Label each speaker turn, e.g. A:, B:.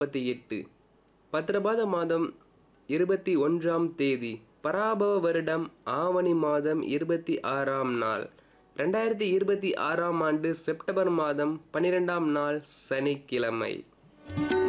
A: 38 பத்ரபாத மாதம் 21ஆம் தேதி பராபவ வருடம் ஆவணி மாதம் 26ஆம் நாள் 2026ஆம் ஆண்டு செப்டம்பர் மாதம் 12ஆம் நாள் சனிக்கிழமை.